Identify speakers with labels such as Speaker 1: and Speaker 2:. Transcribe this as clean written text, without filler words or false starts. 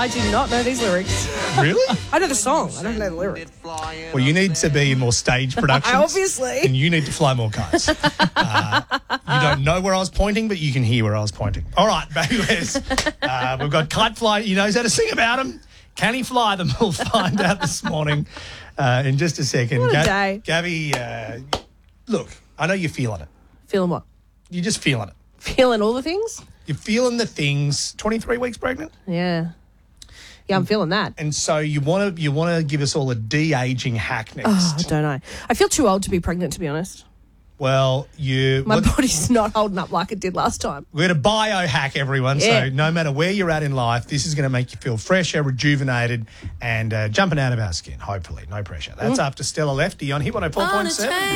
Speaker 1: I do not know these lyrics.
Speaker 2: Really?
Speaker 1: I know the song. I don't know the lyrics.
Speaker 2: Well, you need to be in more stage productions.
Speaker 1: Obviously.
Speaker 2: And you need to fly more kites. You don't know where I was pointing, but you can hear where I was pointing. All right, Baby Wes. We've got Kite Fly. He knows how to sing about them. Can he fly them? We'll find out this morning in just a second.
Speaker 1: What a day.
Speaker 2: Gabby, look, I know you're feeling it.
Speaker 1: Feeling what?
Speaker 2: You're just feeling it.
Speaker 1: Feeling all the things?
Speaker 2: You're feeling the things. 23 weeks pregnant?
Speaker 1: Yeah. Yeah, I'm feeling that.
Speaker 2: And so you want to give us all a de-aging hack next.
Speaker 1: Oh, don't I? I feel too old to be pregnant, to be honest.
Speaker 2: Well,
Speaker 1: My body's not holding up like it did last time.
Speaker 2: we're going to biohack everyone.
Speaker 1: Yeah.
Speaker 2: So no matter where you're at in life, this is going to make you feel fresher, rejuvenated, and jumping out of our skin, hopefully. No pressure. That's after Stella Lefty on Hit 104.7.